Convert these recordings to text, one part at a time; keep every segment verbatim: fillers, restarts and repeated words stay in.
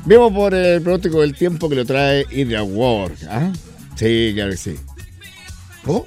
Vemos por el pronóstico del tiempo que lo trae HydraWorld. ¿Ah? Sí, claro que sí. ¿Cómo?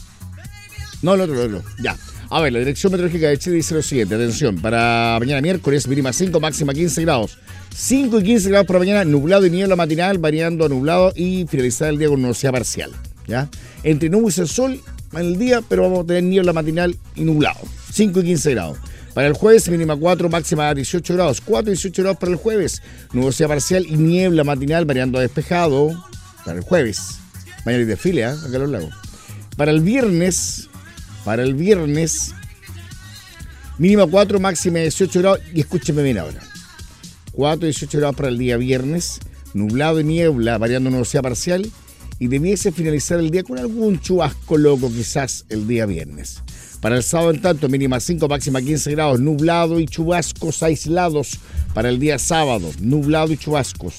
No, el otro, el otro. Ya. A ver, la Dirección Meteorológica de Chile dice lo siguiente. Atención, para mañana miércoles, mínima cinco, máxima quince grados. cinco y quince grados para mañana, nublado y niebla matinal, variando a nublado y finalizar el día con nubosidad parcial. ¿Ya? Entre nubes y el sol en el día, pero vamos a tener niebla matinal y nublado. cinco y quince grados. Para el jueves, mínima cuatro, máxima dieciocho grados. cuatro y dieciocho grados para el jueves. Nubosidad parcial y niebla matinal, variando a despejado para el jueves. Mañana hay desfile, ¿eh? Acá en los lagos. Para el viernes, para el viernes, mínima cuatro, máxima dieciocho grados. Y escúchenme bien ahora. cuatro y dieciocho grados para el día viernes. Nublado y niebla, variando nubosidad parcial. Y debiese finalizar el día con algún chubasco loco, quizás el día viernes. Para el sábado, en tanto, mínima cinco, máxima quince grados, nublado y chubascos aislados. Para el día sábado, nublado y chubascos.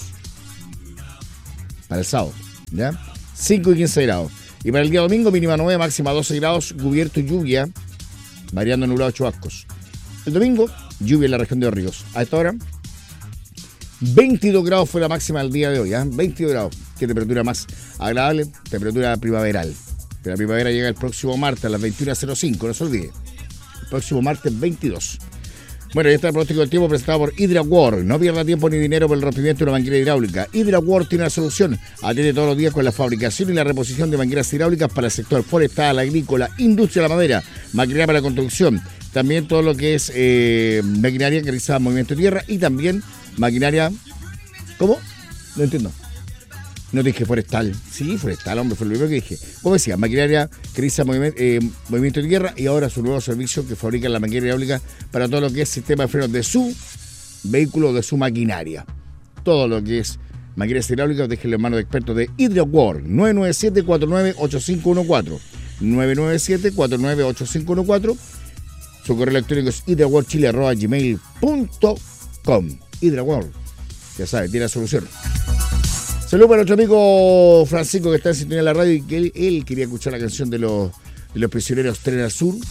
Para el sábado, ¿ya? cinco y quince grados. Y para el día domingo, mínima nueve, máxima doce grados, cubierto y lluvia, variando nublado y chubascos. El domingo, lluvia en la región de Los Ríos. A esta hora, veintidós grados fue la máxima del día de hoy, ¿eh? veintidós grados. Qué temperatura más agradable, temperatura primaveral. La primavera llega el próximo martes a las veintiuna cero cinco, no se olvide. El próximo martes veintidós. Bueno, ya está el pronóstico del tiempo presentado por HydraWorld. No pierda tiempo ni dinero por el rompimiento de una manguera hidráulica. HydraWorld tiene una solución. Atiende todos los días con la fabricación y la reposición de mangueras hidráulicas para el sector forestal, agrícola, industria de la madera, maquinaria para la construcción. También todo lo que es eh, maquinaria que realiza movimiento de tierra y también maquinaria... ¿Cómo? No entiendo. No dije forestal. Sí, forestal, hombre, fue lo primero que dije. Como decía, maquinaria que realiza movimiento, eh, movimiento de tierra y ahora su nuevo servicio que fabrica la maquinaria hidráulica para todo lo que es sistema de frenos de su vehículo, de su maquinaria. Todo lo que es maquinaria hidráulica, déjenle en manos de expertos de HydraWorld. nueve nueve siete, cuatro nueve ocho cinco uno cuatro. nueve nueve siete, cuatro nueve ocho cinco uno cuatro. Su correo electrónico es hydraworldchile arroba gmail punto com. HydraWorld, ya sabe, tiene la solución. Saludos para nuestro amigo Francisco que está en sintonía de la radio y que él, él quería escuchar la canción de los, de los prisioneros Tren al Sur.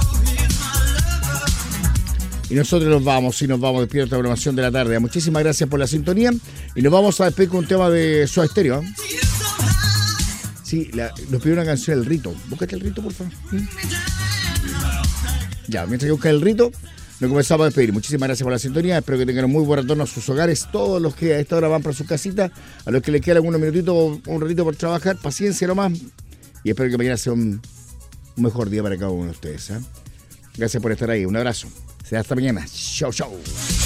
Y nosotros nos vamos, y nos vamos despierta esta programación de la tarde. Muchísimas gracias por la sintonía y nos vamos a despedir con un tema de Soda Stereo. ¿eh? Sí, la, nos pidió una canción El Rito. Búscate El Rito, por favor. ¿Mm? Ya, mientras que busca El Rito, nos comenzamos a despedir. Muchísimas gracias por la sintonía. Espero que tengan un muy buen retorno a sus hogares. Todos los que a esta hora van para su casita, a los que les quedan algunos minutitos, un ratito por trabajar, paciencia nomás. Y espero que mañana sea un, un mejor día para cada uno de ustedes. ¿eh? Gracias por estar ahí. Un abrazo. Será hasta mañana. Chau, chau.